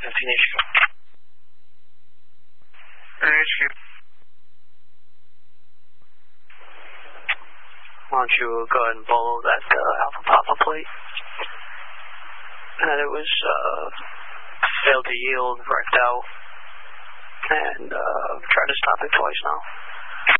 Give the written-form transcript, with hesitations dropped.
HQ. HQ. Why don't you go ahead and follow that Alpha Papa plate? And it was failed to yield, wrecked out, and tried to stop it twice now.